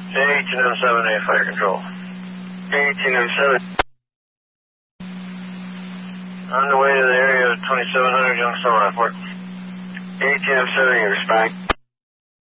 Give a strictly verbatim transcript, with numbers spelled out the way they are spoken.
eighteen oh seven, A Fire Control. eighteen oh seven. On the way to the area of twenty-seven hundred Youngstown Airport. eighteen oh seven, you respond.